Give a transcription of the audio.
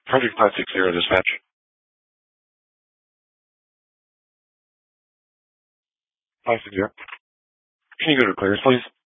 Project 560 dispatch. Can you go to clearance, please?